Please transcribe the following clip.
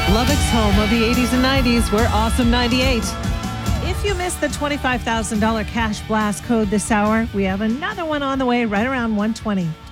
Lubbock's home of the 80s and 90s. We're Awesome 98. If you missed the $25,000 cash blast code this hour, we have another one on the way right around 1:20.